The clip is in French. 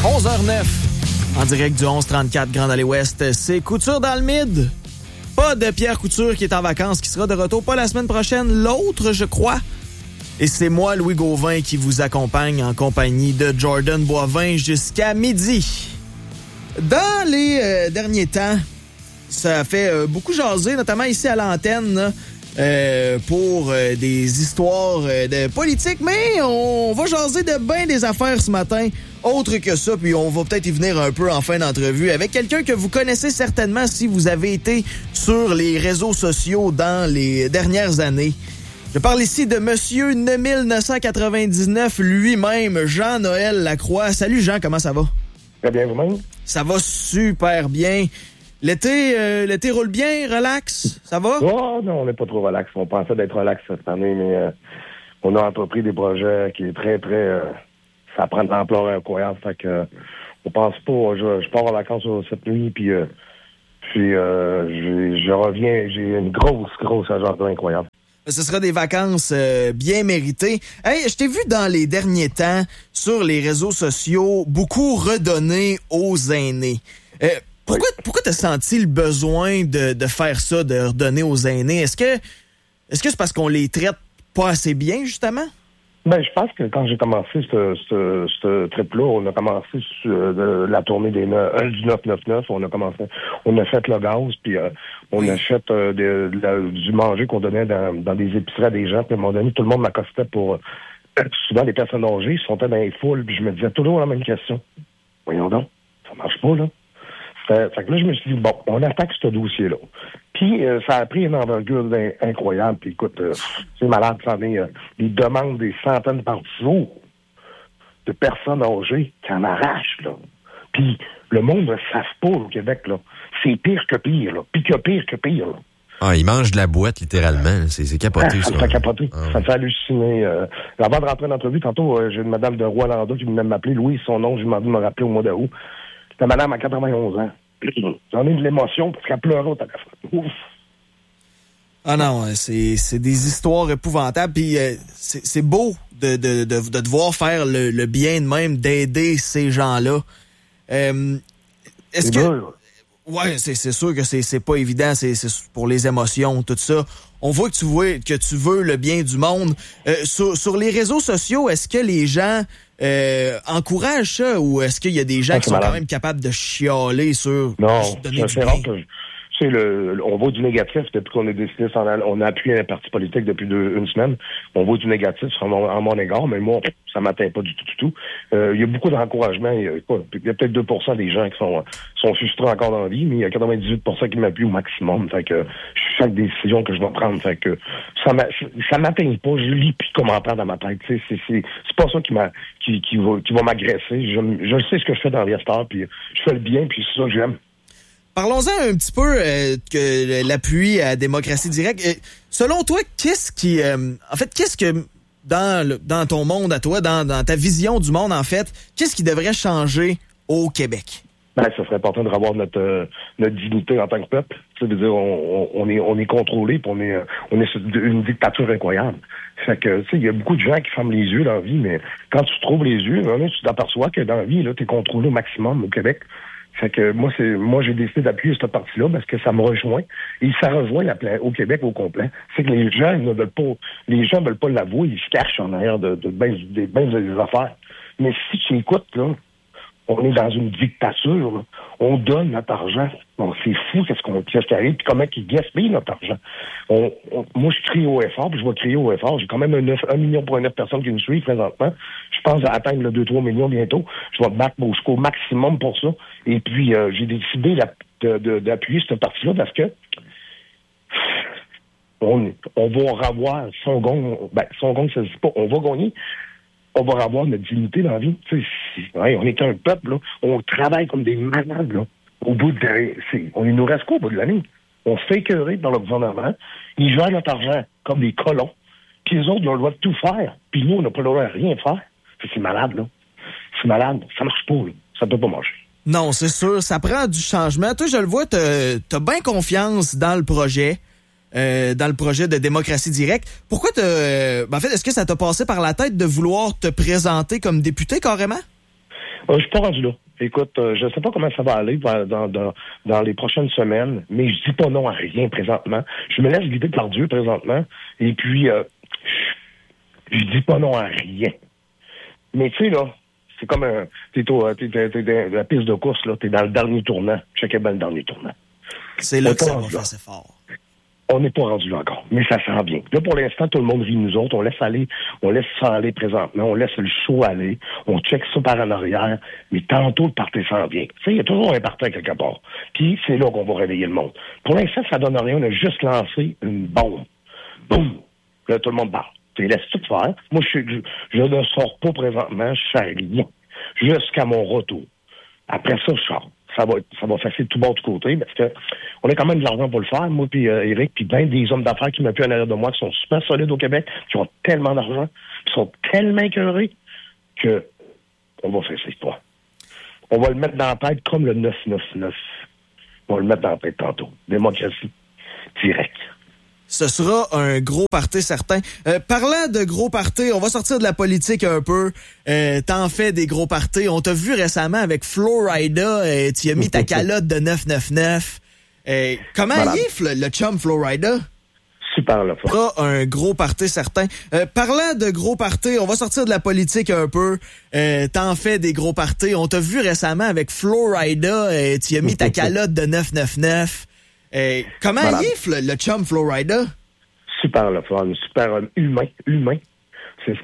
11h09, en direct du 1134 Grande Allée Ouest. C'est Couture dans le Mid. Pas de Pierre Couture qui est en vacances, qui sera de retour pas la semaine prochaine, l'autre, je crois. Et c'est moi, Louis Gauvin, qui vous accompagne en compagnie de Jordan Boivin jusqu'à midi. Dans les derniers temps, ça a fait beaucoup jaser, notamment ici à l'antenne, là, pour des histoires de politique, mais on va jaser de bien des affaires ce matin, autre que ça, puis on va peut-être y venir un peu en fin d'entrevue avec quelqu'un que vous connaissez certainement si vous avez été sur les réseaux sociaux dans les dernières années. Je parle ici de Monsieur 1999 lui-même, Jean-Noël Lacroix. Salut Jean, comment ça va? Très bien, vous-même? Ça va super bien. L'été roule bien, relax, ça va? Oh non, on n'est pas trop relax. On pensait d'être relax cette année, mais on a entrepris des projets qui est très, très... ça prend de l'ampleur incroyable, fait que on pense pas... Je pars en vacances cette nuit, puis je reviens, j'ai une grosse agenda incroyable. Ce sera des vacances bien méritées. Hey, je t'ai vu dans les derniers temps, sur les réseaux sociaux, beaucoup redonner aux aînés. Pourquoi t'as senti le besoin de faire ça, de redonner aux aînés? Est-ce que c'est parce qu'on les traite pas assez bien, justement? Ben, je pense que quand j'ai commencé ce trip-là, on a commencé la tournée du 999. On a fait le gaz, puis on a fait du manger qu'on donnait dans des épiceries à des gens. Puis à un moment donné, tout le monde m'accostait pour... souvent, les personnes âgées sont dans les foules, puis je me disais toujours la même question. Voyons donc, ça marche pas, là. Fait que là, je me suis dit, bon, on attaque ce dossier-là. Puis, ça a pris une envergure incroyable. Puis, écoute, c'est malade, ça en est des demandes, des centaines par jour de personnes âgées qui en arrachent, là. Puis, le monde ne savent pas au Québec, là. C'est pire que pire, là. Puis que pire, là. Ah, ils mangent de la boîte, littéralement. C'est capoté, ça. Ça me fait capoter. Ah. Ça me fait halluciner. Avant de rentrer dans l'entrevue, tantôt, j'ai une madame de Rouen-Landa qui venait de m'appeler. Louis, son nom, je lui ai demandé de me rappeler au mois d'août. La madame a 91 ans. J'en ai de l'émotion parce qu'elle pleurait au téléphone. Ouf. Ah non, c'est des histoires épouvantables. Puis c'est beau de devoir faire le bien de même, d'aider ces gens-là. Est-ce que... Ouais, c'est sûr que c'est pas évident, c'est pour les émotions, tout ça. On voit que tu veux le bien du monde. Sur les réseaux sociaux, est-ce que les gens encouragent ça ou est-ce qu'il y a des gens qui sont quand même capables de chialer sur donner du bien? On voit du négatif depuis qu'on est décidé, on a appuyé un parti politique depuis une semaine. On voit du négatif en mon égard, mais moi, ça m'atteint pas du tout. Il y a beaucoup d'encouragement. Il y a peut-être 2% des gens qui sont frustrés encore dans la vie, mais il y a 98% qui m'appuient au maximum. Fait que chaque décision que je vais prendre, fait que ça m'atteint pas. Je lis plus de commentaires dans ma tête. C'est pas ça qui va m'agresser. Je sais ce que je fais dans l'Estar, puis je fais le bien, puis c'est ça que j'aime. Parlons-en un petit peu que l'appui à Démocratie Directe. Selon toi, qu'est-ce que dans ton monde à toi, dans ta vision du monde en fait, qu'est-ce qui devrait changer au Québec? Ben, ça serait important de revoir notre dignité en tant que peuple. Ça veut dire on est contrôlé, puis on est sur une dictature incroyable. Fait que tu sais, il y a beaucoup de gens qui ferment les yeux dans la vie, mais quand tu trouves les yeux, tu t'aperçois que dans la vie, là, t'es contrôlé au maximum au Québec. Fait que moi j'ai décidé d'appuyer cette partie-là parce que ça me rejoint. Et ça rejoint au Québec au complet. C'est que les gens veulent pas l'avouer, ils se cachent en arrière des affaires. Mais si tu écoutes, là, on est dans une dictature, là. On donne notre argent. Bon, c'est fou qu'est-ce qui arrive, puis comment ils gaspillent notre argent. Moi, je crie au effort, puis je vais crier au effort. J'ai quand même 1,9 million personnes qui me suivent présentement. Je pense atteindre le 2-3 millions bientôt. Je vais me battre jusqu'au maximum pour ça. Et puis, j'ai décidé d'appuyer cette partie-là parce que on va avoir son gong, ça se dit pas, on va gagner. On va avoir notre dignité dans la vie. On est un peuple, là. On travaille comme des malades, là. On nous reste quoi au bout de l'année? On se fait écœurer par le gouvernement. Ils gèrent notre argent comme des colons. Puis les autres, ils ont le droit de tout faire. Puis nous, on n'a pas le droit de rien faire. C'est malade, là. C'est malade. Ça marche pas, là. Ça peut pas marcher. Non, c'est sûr. Ça prend du changement. Toi, je le vois, t'as bien confiance dans le projet. Dans le projet de Démocratie Directe. Pourquoi en fait, est-ce que ça t'a passé par la tête de vouloir te présenter comme député carrément? Je suis pas rendu là. Écoute, je sais pas comment ça va aller dans les prochaines semaines, mais je dis pas non à rien présentement. Je me laisse guider par Dieu présentement, et puis je dis pas non à rien. Mais tu sais, là, c'est comme t'es dans la piste de course, là, t'es dans le dernier tournant. Chacun dans le dernier tournant. C'est là que ça va faire assez fort. On n'est pas rendu là encore, mais ça sent bien. Là, pour l'instant, tout le monde rit de nous autres. On laisse ça aller présentement. On laisse le show aller. On check ça par en arrière. Mais tantôt, le party s'en vient. Tu sais, il y a toujours un party quelque part. Puis, c'est là qu'on va réveiller le monde. Pour l'instant, ça donne rien. On a juste lancé une bombe. Boum! Là, tout le monde parle. Tu laisses tout faire. Moi, je ne sors pas présentement. Je fais rien. Jusqu'à mon retour. Après ça, je sors. Ça va faire tout bas de côté, parce que on a quand même de l'argent pour le faire, moi puis Éric, puis ben des hommes d'affaires qui m'appuient en arrière de moi, qui sont super solides au Québec, qui ont tellement d'argent, qui sont tellement écœurés, que on va faire cette histoire. On va le mettre dans la tête comme le 999. On va le mettre dans la tête tantôt. Démocratie directe. Ce sera un gros party certain. Parlant de gros party, on va sortir de la politique un peu. T'en fais des gros parties. On t'a vu récemment avec Flo Rida. Tu as mis ta calotte de 999. Comment il est, le chum Flo Rida? Super, le fun. Sera un gros party certain. Parlant de gros party, on va sortir de la politique un peu. T'en fais des gros parties. On t'a vu récemment avec Flo Rida. Tu as mis ta calotte de 999. Comment il est, le chum Flo Rida? Super le fun, super humain.